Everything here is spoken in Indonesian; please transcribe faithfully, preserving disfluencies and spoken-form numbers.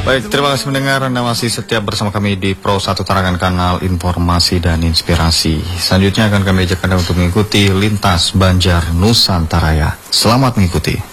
Baik, terima kasih mendengar. Anda masih setia bersama kami di Pro satu Tarangan, kanal informasi dan inspirasi. Selanjutnya akan kami ajak Anda untuk mengikuti Lintas Banjar Nusantara. Selamat mengikuti.